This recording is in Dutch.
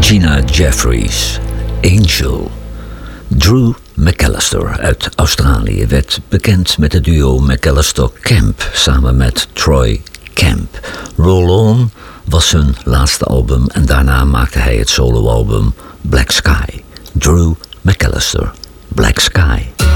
Gina Jeffries, Angel. Drew McAllister uit Australië werd bekend met het duo McAllister-Camp samen met Troy Camp. Roll On was hun laatste album en daarna maakte hij het soloalbum Black Sky. Drew McAllister, Black Sky.